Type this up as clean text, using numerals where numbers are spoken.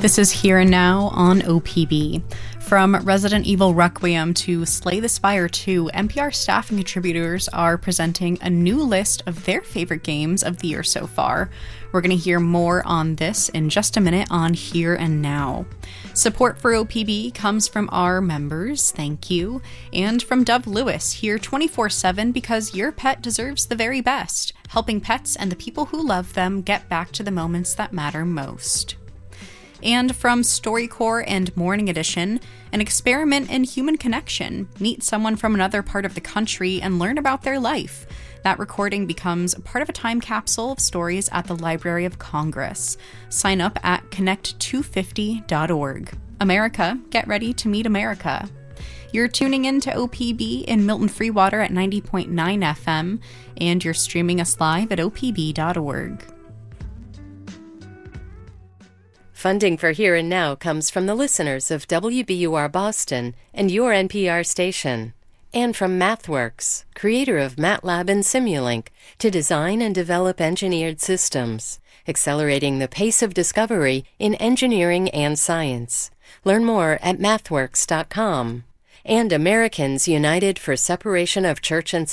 This is Here and Now on OPB. From Resident Evil Requiem to Slay the Spire 2, NPR staff and contributors are presenting a new list of their favorite games of the year so far. We're going to hear more on this in just a minute on Here and Now. Support for OPB comes from our members, thank you, and from Dove Lewis, here 24/7 because your pet deserves the very best, helping pets and the people who love them get back to the moments that matter most. And from StoryCorps and Morning Edition, an experiment in human connection. Meet someone from another part of the country and learn about their life. That recording becomes part of a time capsule of stories at the Library of Congress. Sign up at connect250.org. America, get ready to meet America. You're tuning in to OPB in Milton Freewater at 90.9 FM, and you're streaming us live at opb.org. Funding for Here and Now comes from the listeners of WBUR Boston and your NPR station, and from MathWorks, creator of MATLAB and Simulink, to design and develop engineered systems, accelerating the pace of discovery in engineering and science. Learn more at mathworks.com. And Americans United for Separation of Church and